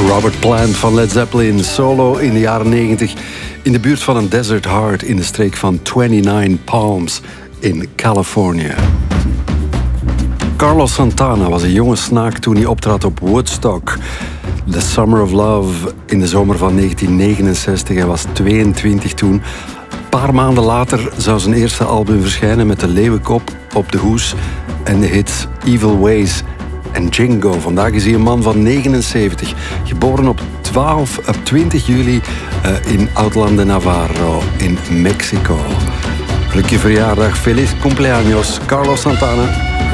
Robert Plant van Led Zeppelin, solo in de jaren 90... in de buurt van een desert heart in de streek van 29 Palms in Californië. Carlos Santana was een jonge snaak toen hij optrad op Woodstock. The Summer of Love in de zomer van 1969. Hij was 22 toen. Een paar maanden later zou zijn eerste album verschijnen met de leeuwenkop op de hoes en de hits Evil Ways en Jingo. Vandaag is hij een man van 79, geboren op 20 juli in Outland de Navarro in Mexico. Gelukkige verjaardag, feliz cumpleaños, Carlos Santana.